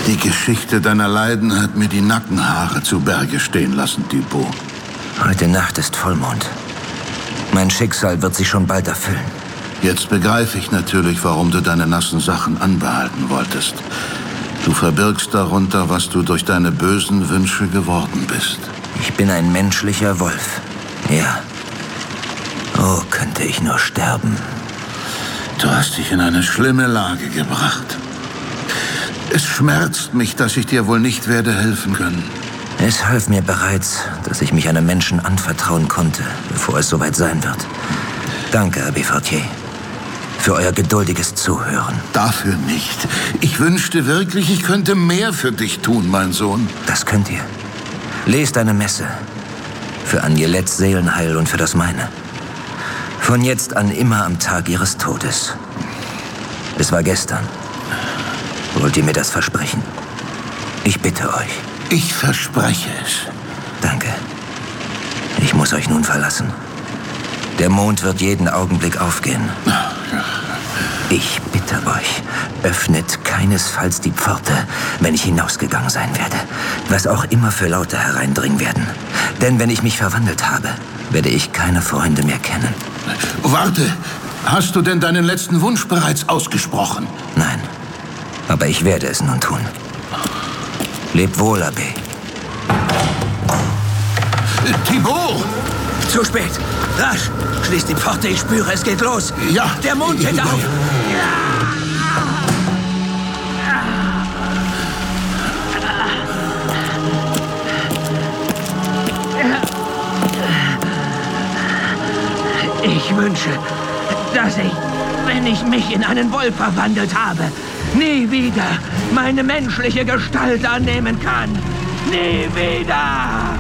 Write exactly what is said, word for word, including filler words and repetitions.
Die Geschichte deiner Leiden hat mir die Nackenhaare zu Berge stehen lassen, Thibaut. Heute Nacht ist Vollmond. Mein Schicksal wird sich schon bald erfüllen. Jetzt begreife ich natürlich, warum du deine nassen Sachen anbehalten wolltest. Du verbirgst darunter, was du durch deine bösen Wünsche geworden bist. Ich bin ein menschlicher Wolf. Ja. Oh, könnte ich nur sterben. Du hast dich in eine schlimme Lage gebracht. Es schmerzt mich, dass ich dir wohl nicht werde helfen können. Es half mir bereits, dass ich mich einem Menschen anvertrauen konnte, bevor es soweit sein wird. Danke, Abbé Fortier, für euer geduldiges Zuhören. Dafür nicht. Ich wünschte wirklich, ich könnte mehr für dich tun, mein Sohn. Das könnt ihr. Lest eine Messe. Für Agnelettes Seelenheil und für das meine. Von jetzt an immer am Tag ihres Todes. Es war gestern. Wollt ihr mir das versprechen? Ich bitte euch. Ich verspreche es. Danke. Ich muss euch nun verlassen. Der Mond wird jeden Augenblick aufgehen. Ich bitte euch, öffnet keinesfalls die Pforte, wenn ich hinausgegangen sein werde. Was auch immer für Laute hereindringen werden. Denn wenn ich mich verwandelt habe, werde ich keine Freunde mehr kennen. Warte, hast du denn deinen letzten Wunsch bereits ausgesprochen? Nein, aber ich werde es nun tun. Lebt wohl, Abbé. Thibaut! Zu spät! Rasch! Schließ die Pforte, ich spüre, es geht los! Ja! Der Mond geht auf! Ich wünsche, dass ich, wenn ich mich in einen Wolf verwandelt habe, nie wieder meine menschliche Gestalt annehmen kann. Nie wieder!